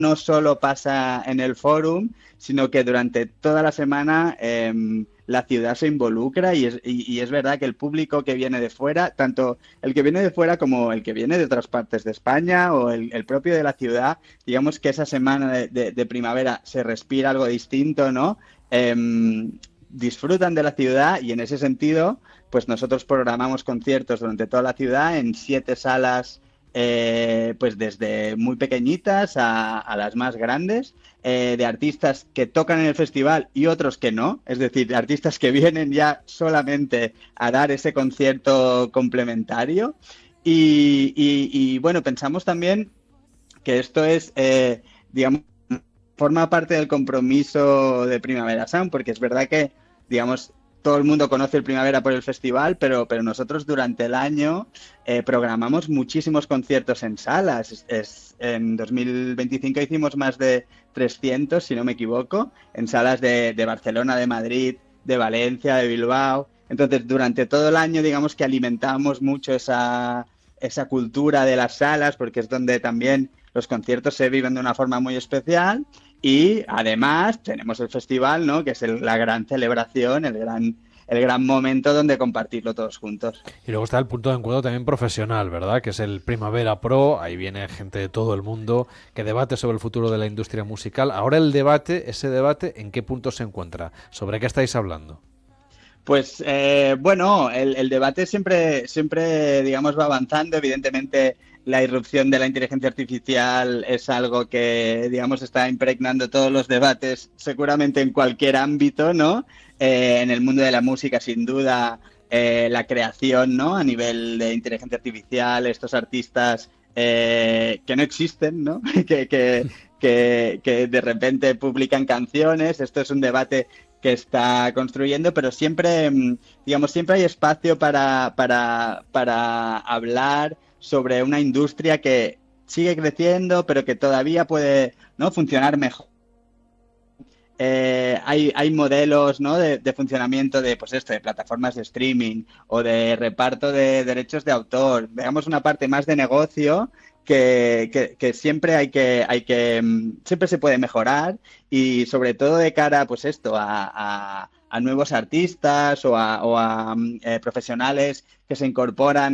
no solo pasa en el Fórum, sino que durante toda la semana la ciudad se involucra y es verdad que el público que viene de fuera, tanto el que viene de fuera como el que viene de otras partes de España o el propio de la ciudad, digamos que esa semana de primavera se respira algo distinto, ¿no? Disfrutan de la ciudad y en ese sentido, pues nosotros programamos conciertos durante toda la ciudad en 7 salas, pues desde muy pequeñitas a las más grandes, de artistas que tocan en el festival y otros que no, es decir, artistas que vienen ya solamente a dar ese concierto complementario. Bueno, pensamos también que esto es, digamos, forma parte del compromiso de Primavera Sound, porque es verdad que, digamos, todo el mundo conoce el Primavera por el festival, pero nosotros durante el año programamos muchísimos conciertos en salas. En 2025 hicimos más de 300, si no me equivoco, en salas de Barcelona, de Madrid, de Valencia, de Bilbao. Entonces, durante todo el año, digamos que alimentamos mucho esa cultura de las salas, porque es donde también los conciertos se viven de una forma muy especial. Y además tenemos el festival, ¿no? Que es la gran celebración, el gran momento donde compartirlo todos juntos. Y luego está el punto de encuentro también profesional, ¿verdad? Que es el Primavera Pro. Ahí viene gente de todo el mundo que debate sobre el futuro de la industria musical. Ahora ese debate, ¿en qué punto se encuentra? ¿Sobre qué estáis hablando? Pues bueno, el debate siempre, digamos, va avanzando. Evidentemente, la irrupción de la inteligencia artificial es algo que, digamos, está impregnando todos los debates, seguramente en cualquier ámbito, ¿no? En el mundo de la música, sin duda, la creación, ¿no? A nivel de inteligencia artificial, estos artistas que no existen, ¿no? que de repente publican canciones. Esto es un debate que está construyendo, pero siempre, digamos, siempre hay espacio para hablar sobre una industria que sigue creciendo, pero que todavía puede, ¿no?, funcionar mejor. Hay modelos, ¿no?, de funcionamiento de, pues esto, de plataformas de streaming o de reparto de derechos de autor. Veamos una parte más de negocio que siempre siempre se puede mejorar y sobre todo de cara, pues esto, a nuevos artistas o a profesionales que se incorporan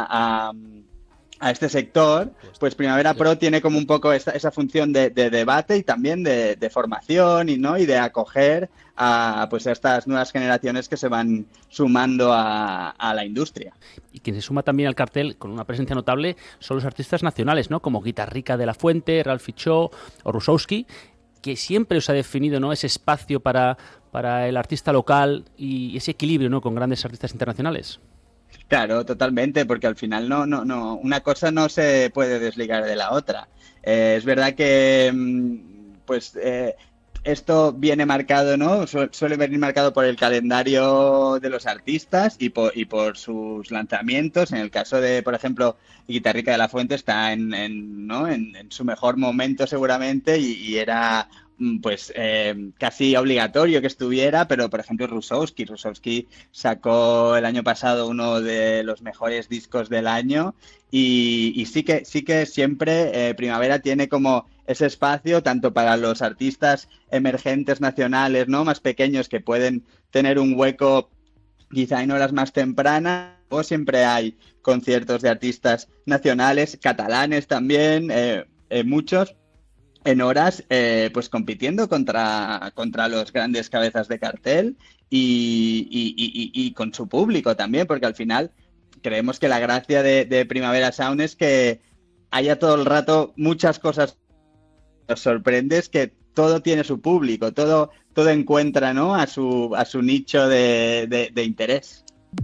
a este sector, pues Primavera Pro tiene como un poco esa función de debate y también de formación y de acoger pues a estas nuevas generaciones que se van sumando a la industria. Y quien se suma también al cartel con una presencia notable son los artistas nacionales, ¿no? Como Guitarrica de la Fuente, Ralphie Cho o Rusowski, que siempre os ha definido, ¿no?, ese espacio para el artista local y ese equilibrio, ¿no?, con grandes artistas internacionales. Claro, totalmente, porque al final no, una cosa no se puede desligar de la otra. Es verdad que, pues, esto viene marcado, ¿no? Suele venir marcado por el calendario de los artistas y por sus lanzamientos. En el caso de, por ejemplo, Guitarrica de la Fuente está ¿no?, en su mejor momento seguramente y era pues casi obligatorio que estuviera, pero por ejemplo Rusowski sacó el año pasado uno de los mejores discos del año y sí que siempre Primavera tiene como ese espacio tanto para los artistas emergentes nacionales, ¿no?, más pequeños que pueden tener un hueco quizá en horas más tempranas, o siempre hay conciertos de artistas nacionales, catalanes también, muchos, en horas, pues compitiendo contra los grandes cabezas de cartel y con su público también, porque al final creemos que la gracia de Primavera Sound es que haya todo el rato muchas cosas. Nos sorprende es que todo tiene su público, todo encuentra, ¿no?, a su nicho de interés.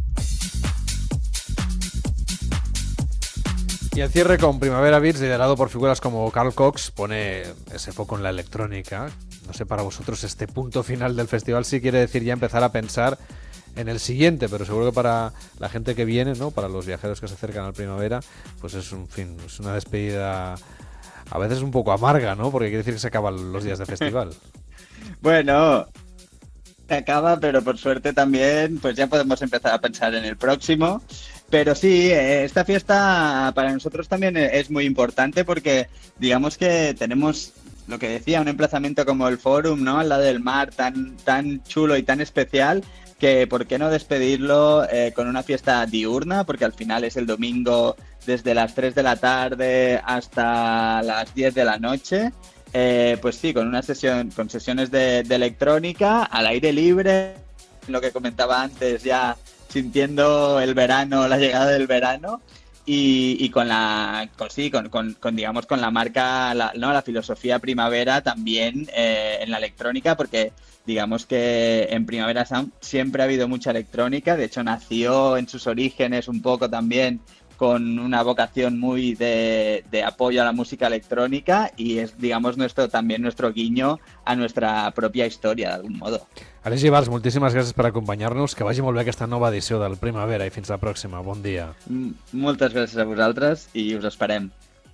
Y el cierre con Primavera Beats, liderado por figuras como Carl Cox, pone ese foco en la electrónica. No sé para vosotros este punto final del festival si quiere decir ya empezar a pensar en el siguiente, pero seguro que para la gente que viene, ¿no?, para los viajeros que se acercan al Primavera, pues es es una despedida a veces un poco amarga, ¿no?, porque quiere decir que se acaban los días de festival. Bueno, se acaba, pero por suerte también pues ya podemos empezar a pensar en el próximo. Pero sí, esta fiesta para nosotros también es muy importante porque digamos que tenemos lo que decía, un emplazamiento como el Fórum, ¿no? Al lado del mar, tan chulo y tan especial, que por qué no despedirlo con una fiesta diurna, porque al final es el domingo desde las 3 de la tarde hasta las 10 de la noche. Pues sí, con sesiones de electrónica al aire libre, lo que comentaba antes, ya sintiendo el verano, la llegada del verano. Y con digamos, con la marca, la filosofía Primavera también en la electrónica, porque digamos que en Primavera Sound siempre ha habido mucha electrónica. De hecho, nació en sus orígenes un poco también con una vocación muy de apoyo a la música electrónica, y es, digamos, también nuestro guiño a nuestra propia historia, de algún modo. Aleix Ibars, moltíssimes gràcies per acompanyar-nos. Que vagi molt bé aquesta nova edició del Primavera i fins la pròxima. Bon dia. Moltes gràcies a vosaltres i us esperem.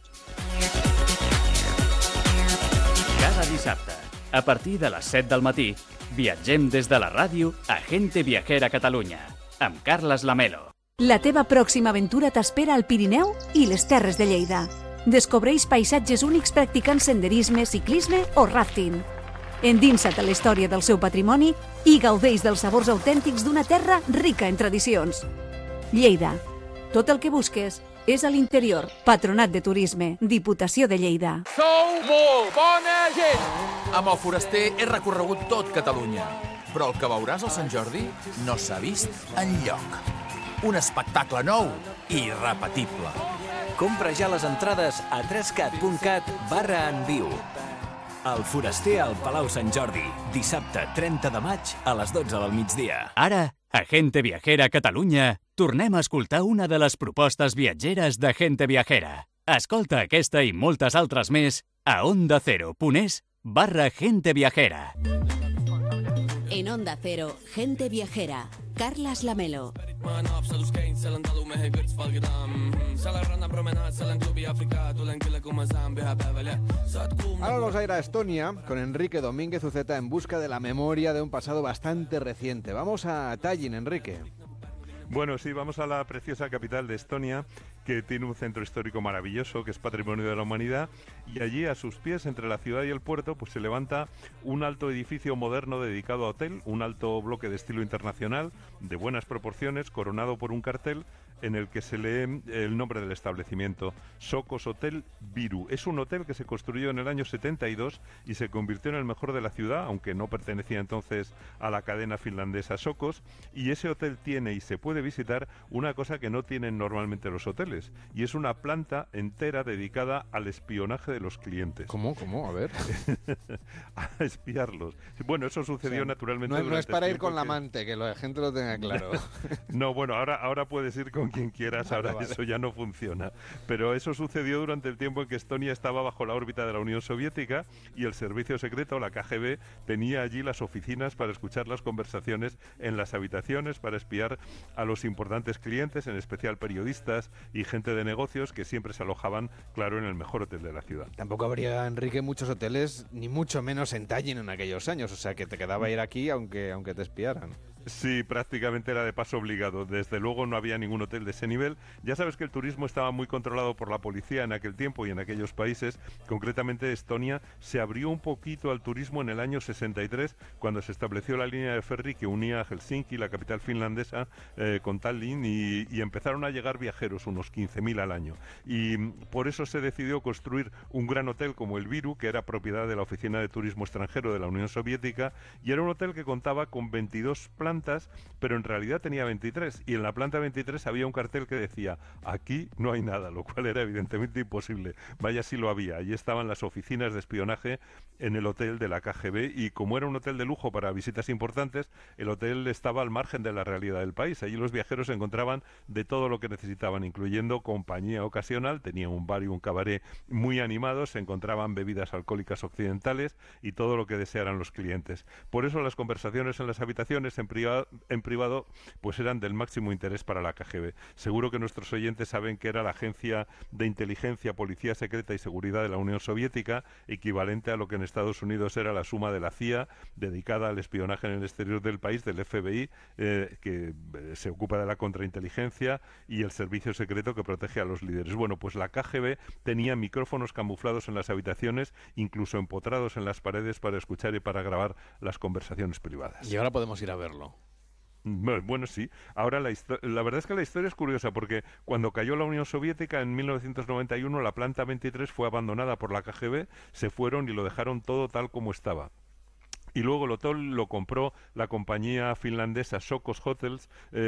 Cada dissabte, a partir de les 7 del matí, viatgem des de la ràdio a Gente Viajera Catalunya, amb Carles Lamelo. La teva pròxima aventura t'espera al Pirineu i les Terres de Lleida. Descobreix paisatges únics practicant senderisme, ciclisme o rafting. Endinsa't a la història del seu patrimoni i gaudeix dels sabors autèntics d'una terra rica en tradicions. Lleida. Tot el que busques és a l'interior. Patronat de Turisme. Diputació de Lleida. Sou molt bona gent! Amb el Foraster he recorregut tot Catalunya, però el que veuràs al Sant Jordi no s'ha vist enlloc. Un espectacle nou i irrepetible. Compra ja les entrades a trescat.cat/enviu. El Foraster al Palau Sant Jordi, dissabte 30 de maig a les 12 del migdia. Ara, a Gente Viajera Catalunya, tornem a escoltar una de les propostes viatgeres de Gente Viajera. Escolta aquesta i moltes altres més a ondacero.es/Gente Viajera. En Onda Cero, Gente Viajera. Carles Lamelo. Ahora vamos a ir a Estonia con Enrique Domínguez Uceta en busca de la memoria de un pasado bastante reciente. Vamos a Tallinn, Enrique. Bueno, sí, vamos a la preciosa capital de Estonia, que tiene un centro histórico maravilloso, que es Patrimonio de la Humanidad, y allí a sus pies, entre la ciudad y el puerto, pues se levanta un alto edificio moderno dedicado a hotel, un alto bloque de estilo internacional, de buenas proporciones, coronado por un cartel en el que se lee el nombre del establecimiento, Sokos Hotel Viru. Es un hotel que se construyó en el año 72 y se convirtió en el mejor de la ciudad, aunque no pertenecía entonces a la cadena finlandesa Sokos, y ese hotel tiene y se puede visitar una cosa que no tienen normalmente los hoteles, y es una planta entera dedicada al espionaje de los clientes. ¿Cómo? A ver. A espiarlos. Bueno, eso sucedió naturalmente. No es para ir con la amante, que la gente lo tenga claro. No, bueno, ahora puedes ir con quien quieras, ahora vale. Eso ya no funciona. Pero eso sucedió durante el tiempo en que Estonia estaba bajo la órbita de la Unión Soviética y el servicio secreto, la KGB, tenía allí las oficinas para escuchar las conversaciones en las habitaciones, para espiar a los importantes clientes, en especial periodistas y gente de negocios que siempre se alojaban, claro, en el mejor hotel de la ciudad. Tampoco habría, Enrique, muchos hoteles, ni mucho menos en Tallinn en aquellos años, o sea que te quedaba ir aquí aunque te espiaran. Sí, prácticamente era de paso obligado. Desde luego no había ningún hotel de ese nivel. Ya sabes que el turismo estaba muy controlado por la policía en aquel tiempo y en aquellos países. Concretamente Estonia se abrió un poquito al turismo en el año 63, cuando se estableció la línea de ferry que unía a Helsinki, la capital finlandesa, con Tallinn, y empezaron a llegar viajeros, unos 15.000 al año. Y por eso se decidió construir un gran hotel como el Viru, que era propiedad de la Oficina de Turismo Extranjero de la Unión Soviética, y era un hotel que contaba con 22 plantas, pero en realidad tenía 23, y en la planta 23 había un cartel que decía: aquí no hay nada, lo cual era evidentemente imposible. Vaya si lo había. Allí estaban las oficinas de espionaje en el hotel de la KGB, y como era un hotel de lujo para visitas importantes, el hotel estaba al margen de la realidad del país. Allí los viajeros encontraban de todo lo que necesitaban, incluyendo compañía ocasional. Tenía un bar y un cabaret muy animados, se encontraban bebidas alcohólicas occidentales y todo lo que desearan los clientes. Por eso las conversaciones en las habitaciones en privado, pues eran del máximo interés para la KGB. Seguro que nuestros oyentes saben que era la agencia de inteligencia, policía secreta y seguridad de la Unión Soviética, equivalente a lo que en Estados Unidos era la suma de la CIA, dedicada al espionaje en el exterior del país, del FBI, que se ocupa de la contrainteligencia, y el servicio secreto que protege a los líderes. Bueno, pues la KGB tenía micrófonos camuflados en las habitaciones, incluso empotrados en las paredes para escuchar y para grabar las conversaciones privadas. Y ahora podemos ir a verlo. Bueno, sí. Ahora la verdad es que la historia es curiosa porque cuando cayó la Unión Soviética en 1991 la planta 23 fue abandonada por la KGB, se fueron y lo dejaron todo tal como estaba. Y luego el hotel lo compró la compañía finlandesa Sokos Hotels,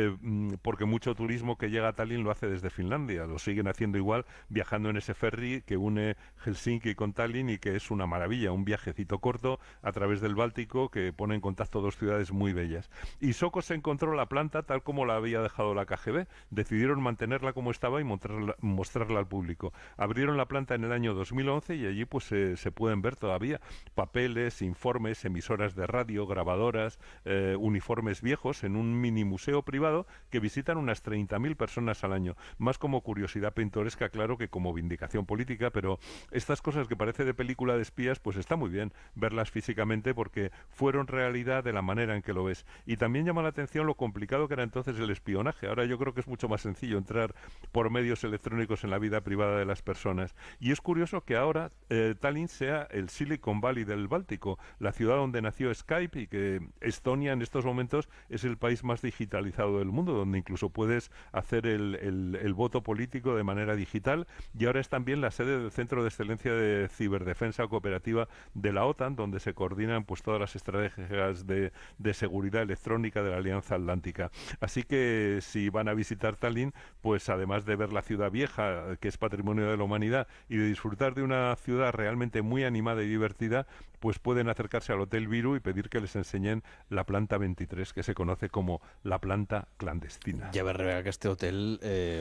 porque mucho turismo que llega a Tallinn lo hace desde Finlandia. Lo siguen haciendo igual, viajando en ese ferry que une Helsinki con Tallinn y que es una maravilla, un viajecito corto a través del Báltico que pone en contacto dos ciudades muy bellas. Y Sokos encontró la planta tal como la había dejado la KGB. Decidieron mantenerla como estaba y mostrarla al público. Abrieron la planta en el año 2011 y allí pues se pueden ver todavía papeles, informes, emisoras de radio, grabadoras, uniformes viejos en un mini museo privado que visitan unas 30.000 personas al año. Más como curiosidad pintoresca, claro, que como vindicación política, pero estas cosas que parece de película de espías, pues está muy bien verlas físicamente porque fueron realidad de la manera en que lo ves. Y también llama la atención lo complicado que era entonces el espionaje. Ahora yo creo que es mucho más sencillo entrar por medios electrónicos en la vida privada de las personas. Y es curioso que ahora Tallinn sea el Silicon Valley del Báltico, la ciudad donde nació Skype, y que Estonia en estos momentos es el país más digitalizado del mundo, donde incluso puedes hacer el voto político de manera digital, y ahora es también la sede del Centro de Excelencia de Ciberdefensa Cooperativa de la OTAN, donde se coordinan pues todas las estrategias de seguridad electrónica de la Alianza Atlántica. Así que si van a visitar Tallinn, pues además de ver la ciudad vieja, que es patrimonio de la humanidad, y de disfrutar de una ciudad realmente muy animada y divertida, pues pueden acercarse al Hotel Viru y pedir que les enseñen la planta 23, que se conoce como la planta clandestina. Ya ves, Rebeca, que este hotel,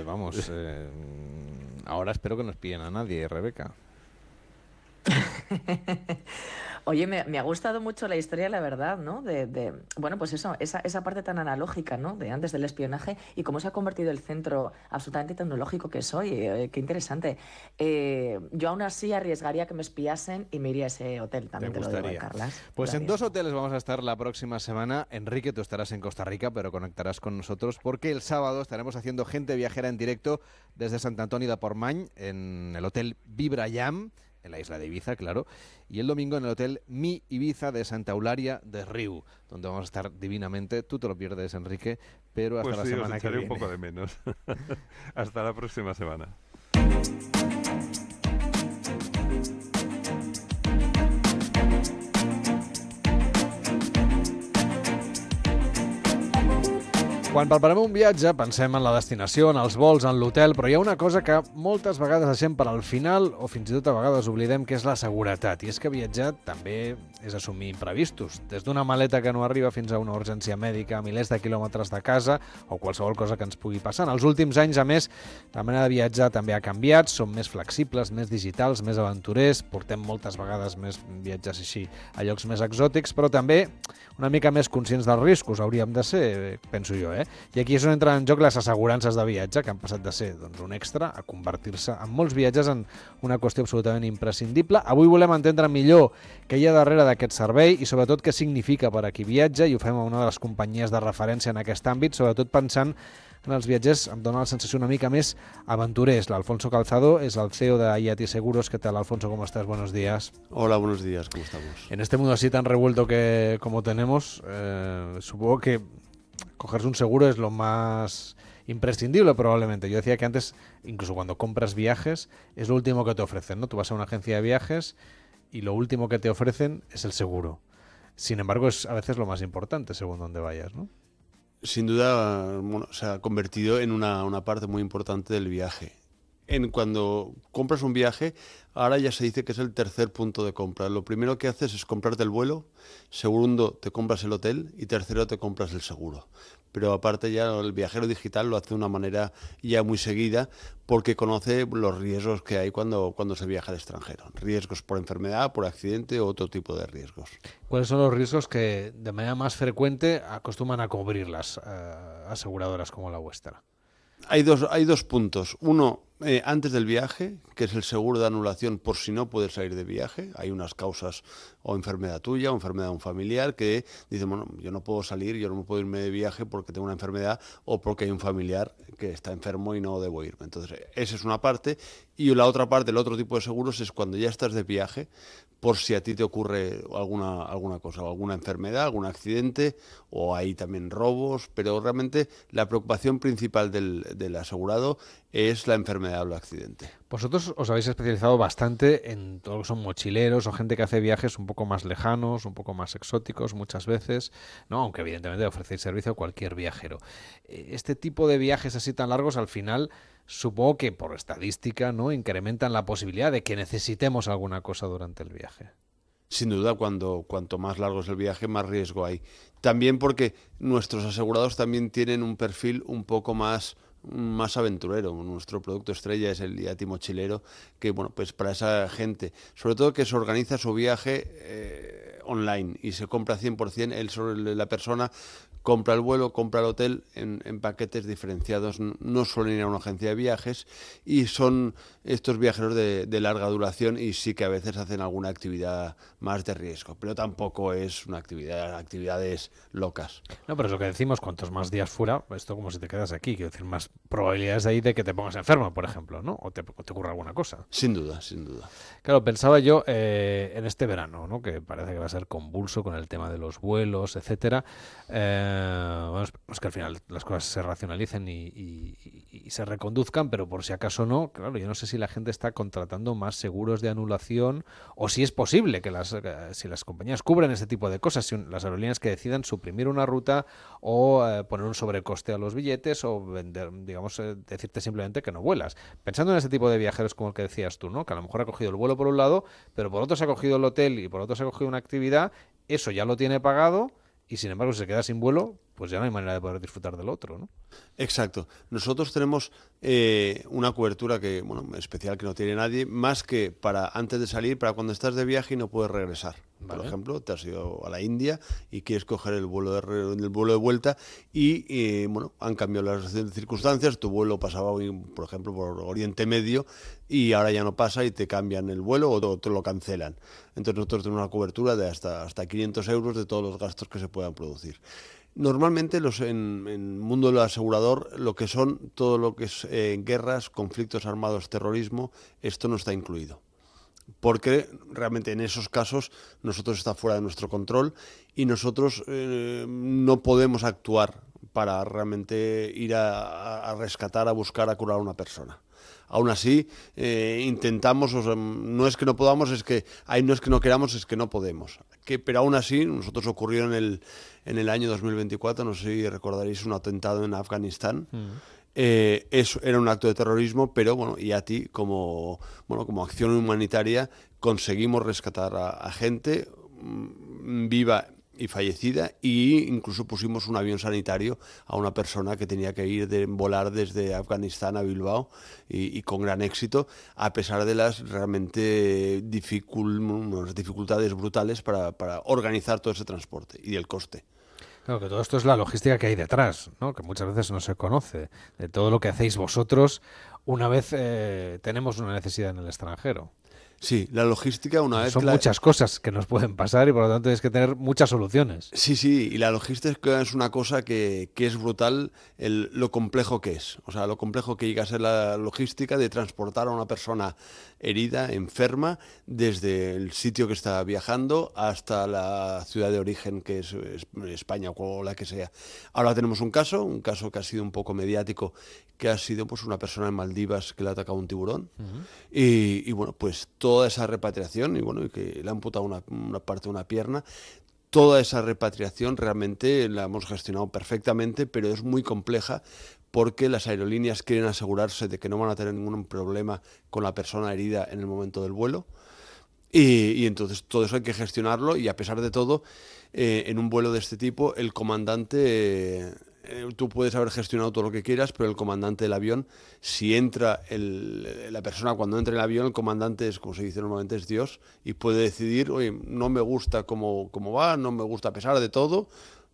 ahora espero que no espíen a nadie, Rebeca. Oye, me ha gustado mucho la historia, la verdad, ¿no? Bueno, pues eso, esa parte tan analógica, ¿no? De antes del espionaje y cómo se ha convertido el centro absolutamente tecnológico que soy. Qué interesante. Yo aún así arriesgaría que me espiasen y me iría a ese hotel, también te lo digo, Carlas. Pues Gracias. en 2 hoteles vamos a estar la próxima semana. Enrique, tú estarás en Costa Rica, pero conectarás con nosotros porque el sábado estaremos haciendo Gente Viajera en directo desde Sant Antoni de Portmany en el Hotel Vibrayam, en la isla de Ibiza, claro, y el domingo en el Hotel Mi Ibiza de Santa Eulària de Riu, donde vamos a estar divinamente. Tú te lo pierdes, Enrique, pero hasta la semana que viene. Un poco de menos. Hasta la próxima semana. Quan preparem un viatge pensem en la destinació, en els vols, en l'hotel, però hi ha una cosa que moltes vegades deixem per al final o fins i tot a vegades oblidem, que és la seguretat. I és que viatjar també és assumir imprevistos. Des d'una maleta que no arriba fins a una urgència mèdica a milers de quilòmetres de casa o qualsevol cosa que ens pugui passar. En els últims anys, a més, la manera de viatjar també ha canviat, som més flexibles, més digitals, més aventurers, portem moltes vegades més viatges així a llocs més exòtics, però també una mica més conscients dels riscos, hauríem de ser, penso jo, I aquí és on entren en joc les assegurances de viatge, que han passat de ser un extra a convertir-se en molts viatges en una qüestió absolutament imprescindible. Avui volem entendre millor què hi ha darrere d'aquest servei i sobretot què significa per a qui viatja, i ho fem a una de les companyies de referència en aquest àmbit, sobretot pensant en els viatgers. Em dona la sensació una mica més aventurers. L'Alfonso Calzado es el CEO de IATI Seguros. ¿Qué tal, Alfonso? ¿Cómo estás? Buenos días. Hola, buenos días. ¿Cómo estamos? En este mundo así tan revuelto como tenemos, supongo que cogerse un seguro es lo más imprescindible probablemente. Yo decía que antes, incluso cuando compras viajes, es lo último que te ofrecen, ¿no? Tú vas a una agencia de viajes y lo último que te ofrecen es el seguro. Sin embargo, es a veces lo más importante según donde vayas, ¿no? Sin duda, bueno, se ha convertido en una parte muy importante del viaje. cuando compras un viaje, ahora ya se dice que es el tercer punto de compra. Lo primero que haces es comprarte el vuelo, segundo te compras el hotel y tercero te compras el seguro. Pero aparte ya el viajero digital lo hace de una manera ya muy seguida porque conoce los riesgos que hay cuando se viaja al extranjero. Riesgos por enfermedad, por accidente o otro tipo de riesgos. ¿Cuáles son los riesgos que de manera más frecuente acostumbran a cubrir las aseguradoras como la vuestra? Hay dos puntos. Uno, antes del viaje, que es el seguro de anulación por si no puedes salir de viaje. Hay unas causas o enfermedad tuya o enfermedad de un familiar que dicen, bueno, yo no puedo salir, yo no puedo irme de viaje porque tengo una enfermedad o porque hay un familiar que está enfermo y no debo irme. Entonces, esa es una parte. Y la otra parte, el otro tipo de seguros es cuando ya estás de viaje, por si a ti te ocurre alguna cosa, o alguna enfermedad, algún accidente, o hay también robos, pero realmente la preocupación principal del asegurado es la enfermedad o el accidente. Vosotros os habéis especializado bastante en todo lo que son mochileros o gente que hace viajes un poco más lejanos, un poco más exóticos muchas veces, ¿no? Aunque evidentemente ofrecéis servicio a cualquier viajero. Este tipo de viajes así tan largos, al final, supongo que por estadística, ¿no?, incrementan la posibilidad de que necesitemos alguna cosa durante el viaje. Sin duda, cuanto más largo es el viaje, más riesgo hay. También porque nuestros asegurados también tienen un perfil un poco más aventurero. Nuestro producto estrella es el IATI mochilero, que bueno, pues para esa gente, sobre todo que se organiza su viaje online y se compra 100%, la persona compra el vuelo, compra el hotel en paquetes diferenciados, no suelen ir a una agencia de viajes y son estos viajeros de larga duración y sí que a veces hacen alguna actividad más de riesgo, pero tampoco es una actividades locas. No, pero es lo que decimos, cuantos más días fuera, esto como si te quedas aquí, quiero decir, más probabilidades ahí de que te pongas enfermo, por ejemplo, ¿no? O te ocurra alguna cosa. Sin duda, sin duda. Claro, pensaba yo en este verano, ¿no?, que parece que va a ser convulso con el tema de los vuelos, etcétera. Bueno, es que al final las cosas se racionalicen y se reconduzcan, pero por si acaso no, claro, yo no sé si la gente está contratando más seguros de anulación o si es posible que si las compañías cubren ese tipo de cosas, si las aerolíneas que decidan suprimir una ruta o poner un sobrecoste a los billetes o vender, digamos, decirte simplemente que no vuelas. Pensando en ese tipo de viajeros como el que decías tú, ¿no?, que a lo mejor ha cogido el vuelo por un lado, pero por otro se ha cogido el hotel y por otro se ha cogido una actividad, eso ya lo tiene pagado. Y sin embargo, si se queda sin vuelo, pues ya no hay manera de poder disfrutar del otro, ¿no? Exacto. Nosotros tenemos una cobertura especial que no tiene nadie, más que para antes de salir, para cuando estás de viaje y no puedes regresar. Vale. Por ejemplo, te has ido a la India y quieres coger el vuelo de vuelta y han cambiado las circunstancias, tu vuelo pasaba, por ejemplo, por Oriente Medio y ahora ya no pasa y te cambian el vuelo o te lo cancelan. Entonces nosotros tenemos una cobertura de hasta 500 euros de todos los gastos que se puedan producir. Normalmente en el mundo del asegurador todo lo que es guerras, conflictos armados, terrorismo, esto no está incluido. Porque realmente en esos casos nosotros está fuera de nuestro control y nosotros no podemos actuar para realmente ir a rescatar, a buscar, a curar a una persona. Aún así, intentamos, no es que no podamos, no es que no queramos, es que no podemos. Pero aún así, nosotros ocurrió en el año 2024, no sé si recordaréis, un atentado en Afganistán. Eso era un acto de terrorismo, pero bueno, IATI como acción humanitaria conseguimos rescatar a gente viva y fallecida e incluso pusimos un avión sanitario a una persona que tenía que volar desde Afganistán a Bilbao y con gran éxito, a pesar de las realmente dificultades brutales para organizar todo ese transporte y el coste. Claro, que todo esto es la logística que hay detrás, ¿no?, que muchas veces no se conoce, de todo lo que hacéis vosotros una vez tenemos una necesidad en el extranjero. Sí, la logística una vez... Son muchas cosas que nos pueden pasar y por lo tanto tienes que tener muchas soluciones. Sí, y la logística es una cosa que es brutal, lo complejo que es. O sea, lo complejo que llega a ser la logística de transportar a una persona herida, enferma, desde el sitio que está viajando hasta la ciudad de origen, que es España o la que sea. Ahora tenemos un caso que ha sido un poco mediático, que ha sido pues una persona en Maldivas que le ha atacado un tiburón. Y bueno, pues toda esa repatriación, y que le ha amputado una parte de una pierna, toda esa repatriación realmente la hemos gestionado perfectamente, pero es muy compleja porque las aerolíneas quieren asegurarse de que no van a tener ningún problema con la persona herida en el momento del vuelo. Y entonces todo eso hay que gestionarlo, y a pesar de todo, en un vuelo de este tipo, el comandante, tú puedes haber gestionado todo lo que quieras, pero el comandante del avión, si entra la persona, cuando entra en el avión, el comandante es, como se dice normalmente, es Dios, y puede decidir, oye, no me gusta cómo va, no me gusta a pesar de todo,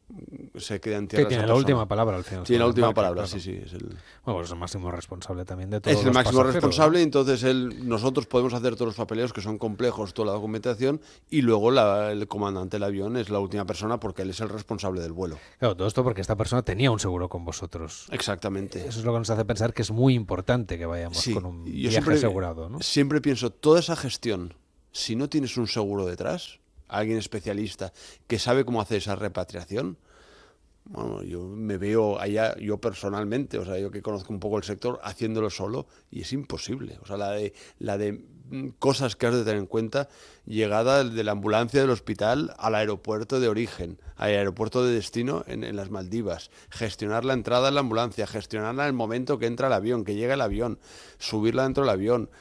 se queda en tierra. Que tiene la última palabra al final. Tiene la última palabra, claro. sí. Es el... Bueno, pues es el máximo responsable también de todo. Es el máximo responsable, ¿no? Entonces nosotros podemos hacer todos los papeleos que son complejos, toda la documentación, y luego el comandante del avión es la última persona porque él es el responsable del vuelo. Claro, todo esto porque esta persona tenía un seguro con vosotros. Exactamente. Eso es lo que nos hace pensar que es muy importante que vayamos con un viaje asegurado, ¿no? Siempre pienso, toda esa gestión, si no tienes un seguro detrás, alguien especialista que sabe cómo hacer esa repatriación, bueno, yo me veo allá, yo personalmente, o sea, yo que conozco un poco el sector, haciéndolo solo, y es imposible. O sea, la de cosas que has de tener en cuenta: llegada de la ambulancia del hospital al aeropuerto de origen, al aeropuerto de destino en las Maldivas, gestionar la entrada en la ambulancia, gestionarla en el momento que entra el avión, que llega el avión, subirla dentro del avión,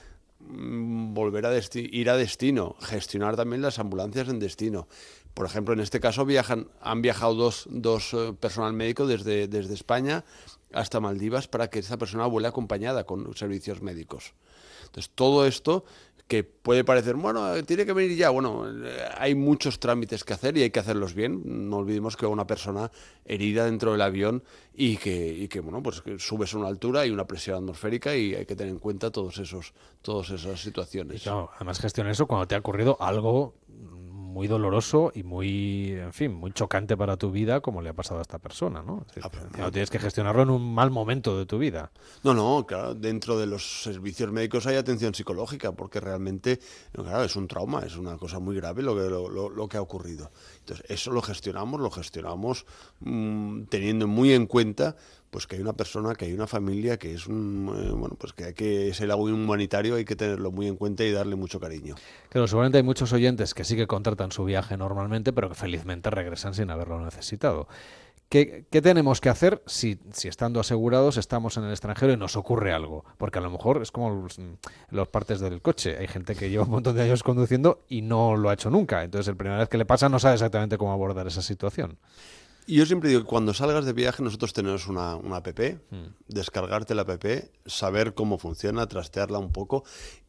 volver a ir a destino, gestionar también las ambulancias en destino. Por ejemplo, en este caso han viajado dos personal médico desde España hasta Maldivas para que esa persona vuele acompañada con servicios médicos. Entonces, todo esto que puede parecer, bueno, tiene que venir ya. Bueno, hay muchos trámites que hacer y hay que hacerlos bien. No olvidemos que una persona herida dentro del avión y que bueno, pues que subes a una altura y una presión atmosférica, y hay que tener en cuenta todas esas situaciones. Y claro, además gestiona eso cuando te ha ocurrido algo muy doloroso y muy chocante para tu vida, como le ha pasado a esta persona, ¿no? Es decir, no tienes que gestionarlo en un mal momento de tu vida. No, claro, dentro de los servicios médicos hay atención psicológica, porque realmente, claro, es un trauma, es una cosa muy grave lo que ha ocurrido. Entonces, eso lo gestionamos teniendo muy en cuenta pues que hay una persona, que hay una familia, que es pues que es el algo humanitario, hay que tenerlo muy en cuenta y darle mucho cariño. Claro, seguramente hay muchos oyentes que sí que contratan su viaje normalmente, pero que felizmente regresan sin haberlo necesitado. ¿Qué tenemos que hacer si estando asegurados estamos en el extranjero y nos ocurre algo? Porque a lo mejor es como los partes del coche. Hay gente que lleva un montón de años conduciendo y no lo ha hecho nunca. Entonces, la primera vez que le pasa no sabe exactamente cómo abordar esa situación. Y yo siempre digo que cuando salgas de viaje, nosotros tenemos una app, descargarte la app, saber cómo funciona, trastearla un poco,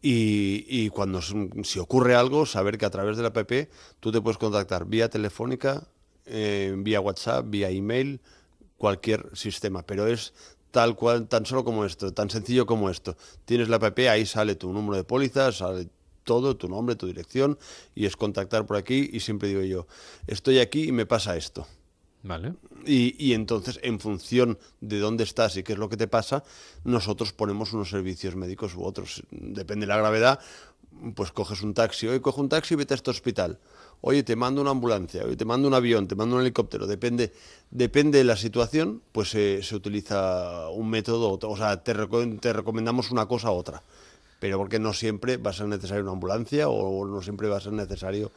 y si ocurre algo, saber que a través de la app tú te puedes contactar vía telefónica, vía WhatsApp, vía email, cualquier sistema, pero es tal cual, tan solo como esto, tan sencillo como esto. Tienes la app, ahí sale tu número de póliza, sale todo, tu nombre, tu dirección, y es contactar por aquí, y siempre digo yo, estoy aquí y me pasa esto. Vale. Y entonces, en función de dónde estás y qué es lo que te pasa, nosotros ponemos unos servicios médicos u otros. Depende de la gravedad, pues coges un taxi. Oye, coge un taxi y vete a este hospital. Oye, te mando una ambulancia. Oye, te mando un avión, te mando un helicóptero. Depende de la situación, pues se utiliza un método. O sea, te recomendamos una cosa u otra. Pero porque no siempre va a ser necesario una ambulancia, o no siempre va a ser necesario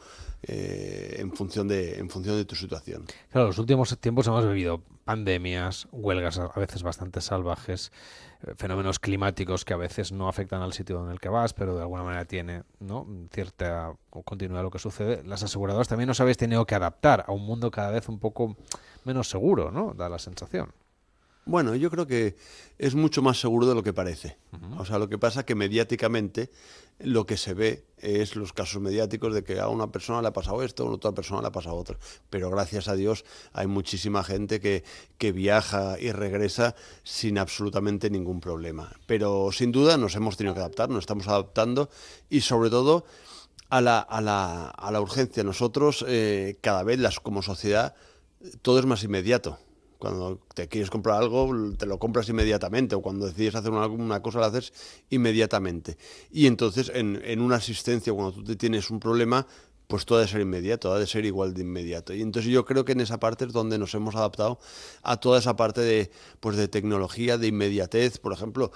en función de tu situación. Claro, los últimos tiempos hemos vivido pandemias, huelgas a veces bastante salvajes, fenómenos climáticos que a veces no afectan al sitio en el que vas, pero de alguna manera tiene, ¿no?, cierta continuidad lo que sucede. Las aseguradoras también os habéis tenido que adaptar a un mundo cada vez un poco menos seguro, ¿no? Da la sensación. Bueno, yo creo que es mucho más seguro de lo que parece. O sea, lo que pasa es que mediáticamente lo que se ve es los casos mediáticos de que a una persona le ha pasado esto, a otra persona le ha pasado otro. Pero gracias a Dios hay muchísima gente que viaja y regresa sin absolutamente ningún problema. Pero sin duda nos hemos tenido que adaptar, nos estamos adaptando, y sobre todo a la urgencia. Nosotros cada vez como sociedad todo es más inmediato. Cuando te quieres comprar algo, te lo compras inmediatamente, o cuando decides hacer una cosa, la haces inmediatamente. Y entonces, en una asistencia, cuando tú tienes un problema, pues todo ha de ser inmediato, ha de ser igual de inmediato. Y entonces yo creo que en esa parte es donde nos hemos adaptado a toda esa parte de tecnología, de inmediatez. Por ejemplo,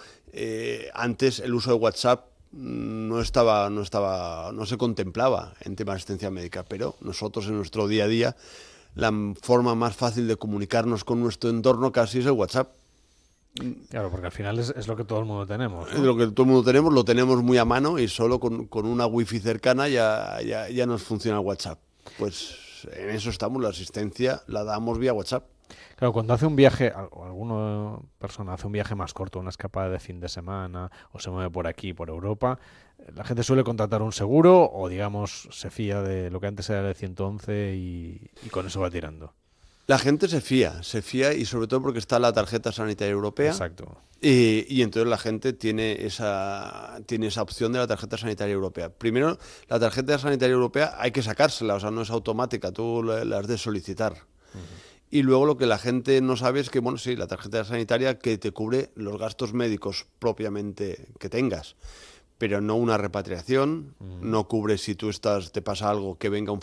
antes el uso de WhatsApp no se contemplaba en temas de asistencia médica, pero nosotros en nuestro día a día, la forma más fácil de comunicarnos con nuestro entorno casi es el WhatsApp. Claro, porque al final es lo que todo el mundo tenemos, ¿no? Es lo que todo el mundo tenemos, lo tenemos muy a mano y solo con una wifi cercana ya nos funciona el WhatsApp. Pues en eso estamos, la asistencia la damos vía WhatsApp. Claro, cuando hace un viaje, o alguna persona hace un viaje más corto, una escapada de fin de semana, o se mueve por aquí, por Europa, la gente suele contratar un seguro o, digamos, se fía de lo que antes era el 111 y con eso va tirando. La gente se fía y sobre todo porque está la tarjeta sanitaria europea. Exacto. Y entonces la gente tiene esa opción de la tarjeta sanitaria europea. Primero, la tarjeta sanitaria europea hay que sacársela, o sea, no es automática, tú la has de solicitar. Y luego lo que la gente no sabe es que, bueno, sí, la tarjeta sanitaria que te cubre los gastos médicos propiamente que tengas, pero no una repatriación, no cubre si tú te pasa algo, que venga un